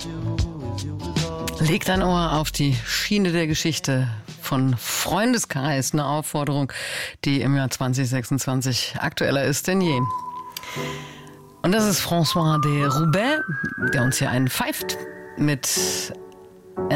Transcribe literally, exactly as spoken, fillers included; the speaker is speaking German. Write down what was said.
Leg dein Ohr auf die Schiene der Geschichte von Freundeskreis, eine Aufforderung, die im Jahr zwanzig sechsundzwanzig aktueller ist denn je. Und das ist François de Roubaix, der uns hier einen pfeift mit